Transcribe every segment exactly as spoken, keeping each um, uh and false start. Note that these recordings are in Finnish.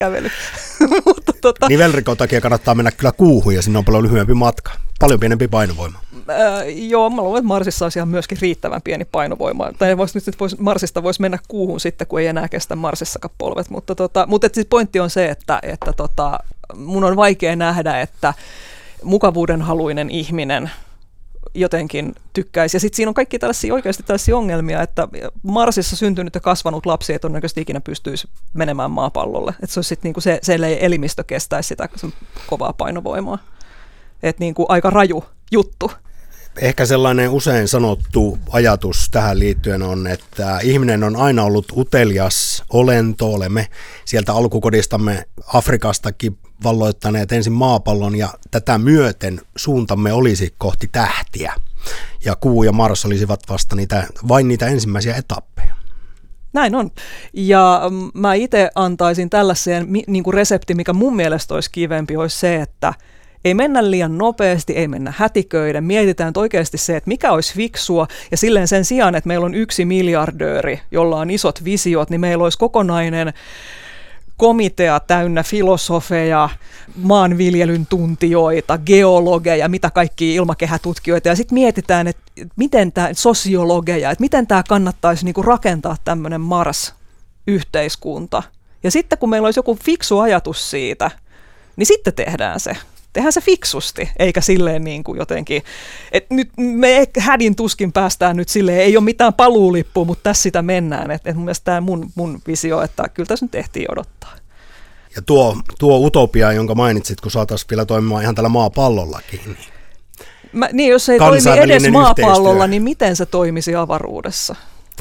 kävely. Mutta tota, nivelrikon takia kannattaa mennä kyllä kuuhun ja sinne on paljon lyhyempi matka. Paljon pienempi painovoima. Ää, joo, mä luulen, että Marsissa olisi ihan myöskin riittävän pieni painovoima. Tai vois, nyt vois, Marsista voisi mennä kuuhun sitten, kun ei enää kestä Marsissakaan polvet. Mutta, tota, mutta siis pointti on se, että, että tota, mun on vaikea nähdä, että mukavuudenhaluinen ihminen jotenkin tykkäisi. Ja sitten siinä on kaikki tällaisia, oikeasti tällaisia ongelmia, että Marsissa syntynyt ja kasvanut lapsi ei todennäköisesti ikinä pystyisi menemään maapallolle. Että se olisi sitten niinku se, se elimistö kestäisi sitä kovaa painovoimaa. Että niinku aika raju juttu. Ehkä sellainen usein sanottu ajatus tähän liittyen on, että ihminen on aina ollut utelias olento. Olemme sieltä alkukodistamme Afrikastakin valloittaneet ensin maapallon ja tätä myöten suuntamme olisi kohti tähtiä. Ja Kuu ja Mars olisivat vasta niitä, vain niitä ensimmäisiä etappeja. Näin on. Ja mä itse antaisin tällaiseen niin kuin resepti, mikä mun mielestä olisi kivempi, olisi se, että ei mennä liian nopeasti, ei mennä hätiköiden. Mietitään oikeasti se, että mikä olisi fiksua. Ja silleen sen sijaan, että meillä on yksi miljardööri, jolla on isot visiot, niin meillä olisi kokonainen komitea täynnä filosofeja, maanviljelyn tuntijoita, geologeja, mitä kaikkia ilmakehätutkijoita. Ja sitten mietitään, että miten tämä, sosiologeja, että miten tämä kannattaisi niinku rakentaa tämmöinen Mars-yhteiskunta. Ja sitten kun meillä olisi joku fiksu ajatus siitä, niin sitten tehdään se. Tehdään se fiksusti, eikä silleen niin kuin jotenkin, että nyt me hädin tuskin päästään nyt silleen, ei ole mitään paluulippua, mutta tässä sitä mennään. Että et mun mielestä tämä mun, mun visio, että kyllä tässä nyt tehtiin odottaa. Ja tuo, tuo utopia, jonka mainitsit, kun saataisiin vielä toimimaan ihan tällä maapallollakin. Niin, Mä, niin jos ei toimi edes maapallolla, yhteistyö. Niin miten se toimisi avaruudessa?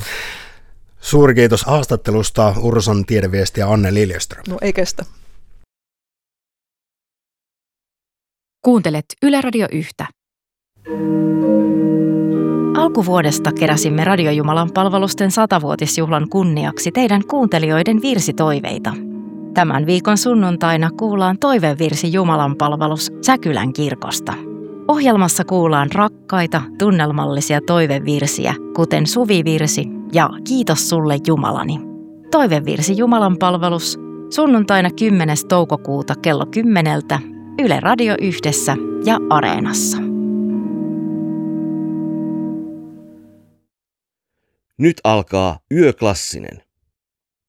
Suuri kiitos haastattelusta, Urson tiedeviestiä Anne Liljeström. No ei kestä. Kuuntelet Yle Radio Yhtä. Alkuvuodesta keräsimme Radiojumalan palvelusten satavuotisjuhlan kunniaksi teidän kuuntelijoiden virsitoiveita. Tämän viikon sunnuntaina kuullaan toivevirsi Jumalan palvelus Säkylän kirkosta. Ohjelmassa kuullaan rakkaita, tunnelmallisia toivevirsiä, kuten Suvivirsi ja Kiitos sulle Jumalani. Toivevirsi Jumalan palvelus sunnuntaina kymmenes toukokuuta kello kymmeneltä Yle Radio Yhdessä ja Areenassa. Nyt alkaa Yöklassinen.